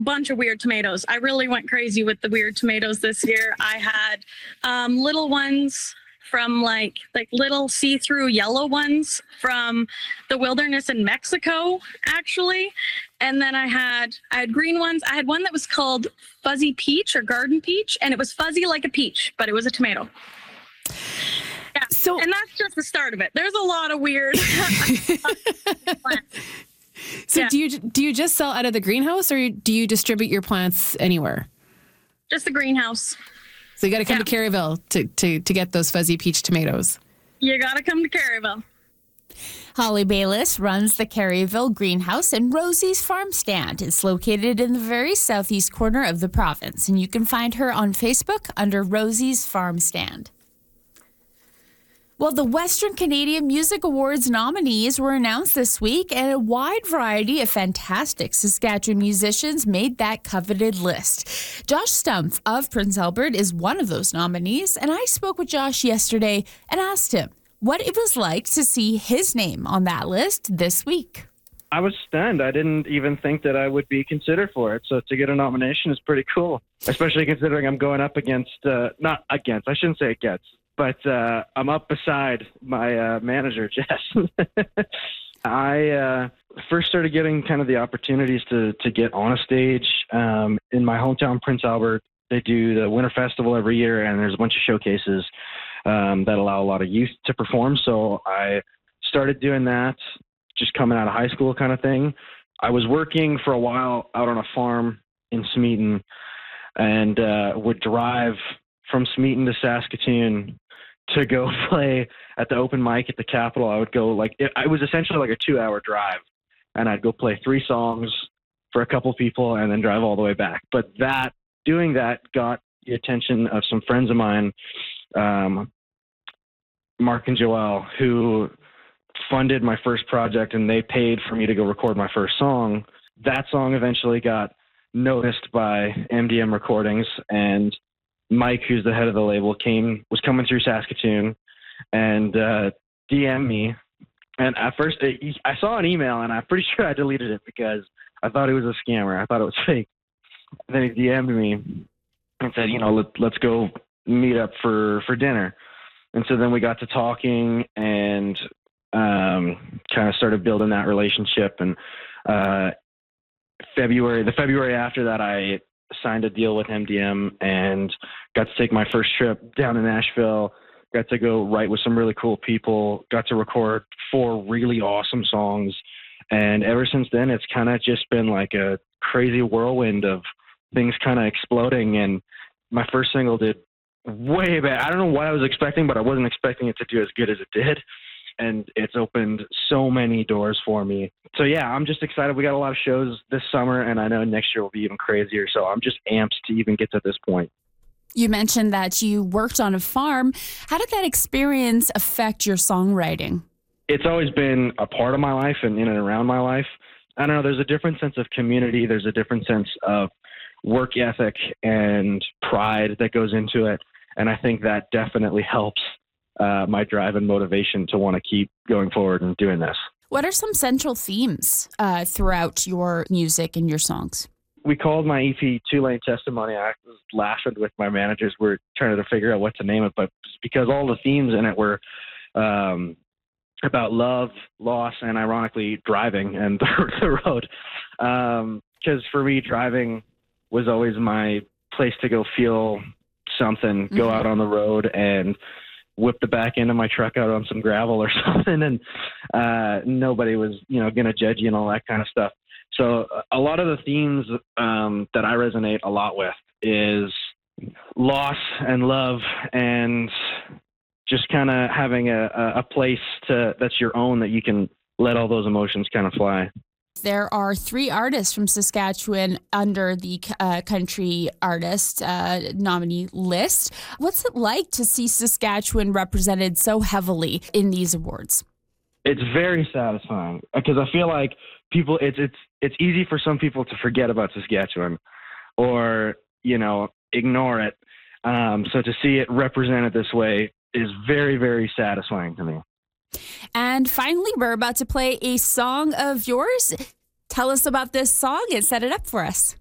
bunch of weird tomatoes. I really went crazy with the weird tomatoes this year. I had little ones from like little see-through yellow ones from the wilderness in Mexico, actually. And then I had green ones. I had one that was called fuzzy peach or garden peach, and it was fuzzy like a peach, but it was a tomato. Yeah. So, and that's just the start of it. There's a lot of weird plants. So do you just sell out of the greenhouse, or do you distribute your plants anywhere? Just the greenhouse. So you got to come to Caryville to get those fuzzy peach tomatoes. You got to come to Caryville. Holly Bayliss runs the Caryville Greenhouse and Rosie's Farm Stand. It's located in the very southeast corner of the province, and you can find her on Facebook under Rosie's Farm Stand. Well, the Western Canadian Music Awards nominees were announced this week, and a wide variety of fantastic Saskatchewan musicians made that coveted list. Josh Stumpf of Prince Albert is one of those nominees, and I spoke with Josh yesterday and asked him what it was like to see his name on that list this week. I was stunned. I didn't even think that I would be considered for it. So to get a nomination is pretty cool, especially considering I'm going up against, not against, I shouldn't say against, but I'm up beside my manager, Jess. I first started getting kind of the opportunities to get on a stage in my hometown, Prince Albert. They do the Winter Festival every year, and there's a bunch of showcases that allow a lot of youth to perform. So I started doing that, just coming out of high school kind of thing. I was working for a while out on a farm in Smeaton, and would drive from Smeaton to Saskatoon to go play at the open mic at the Capitol. I would go it was essentially like a 2-hour drive, and I'd go play 3 songs for a couple people and then drive all the way back. But doing that got the attention of some friends of mine, Mark and Joelle, who funded my first project, and they paid for me to go record my first song. That song eventually got noticed by MDM Recordings, and Mike, who's the head of the label, was coming through Saskatoon and DM'd me. And at first, I saw an email, and I'm pretty sure I deleted it because I thought he was a scammer. I thought it was fake. And then he DM'd me and said, let's go meet up for dinner. And so then we got to talking and kind of started building that relationship. And the February after that, I signed a deal with MDM and got to take my first trip down to Nashville, got to go write with some really cool people, got to record 4 really awesome songs. And ever since then, it's kind of just been like a crazy whirlwind of things kind of exploding. And my first single did way better. I don't know what I was expecting, but I wasn't expecting it to do as good as it did. And it's opened so many doors for me. So yeah, I'm just excited. We got a lot of shows this summer, and I know next year will be even crazier. So I'm just amped to even get to this point. You mentioned that you worked on a farm. How did that experience affect your songwriting? It's always been a part of my life and in and around my life. I don't know, there's a different sense of community. There's a different sense of work ethic and pride that goes into it. And I think that definitely helps my drive and motivation to want to keep going forward and doing this. What are some central themes throughout your music and your songs? We called my EP 2-Lane Testimony. I was laughing with my managers. We're trying to figure out what to name it, but because all the themes in it were about love, loss, and ironically driving and the road. Because for me, driving was always my place to go feel something, go out on the road and whip the back end of my truck out on some gravel or something. And nobody was, going to judge you and all that kind of stuff. So a lot of the themes that I resonate a lot with is loss and love and just kind of having a place that's your own that you can let all those emotions kind of fly. There are 3 artists from Saskatchewan under the country artist nominee list. What's it like to see Saskatchewan represented so heavily in these awards? It's very satisfying because I feel like people, it's easy for some people to forget about Saskatchewan or, ignore it. So to see it represented this way is very, very satisfying to me. And finally, we're about to play a song of yours. Tell us about this song and set it up for us.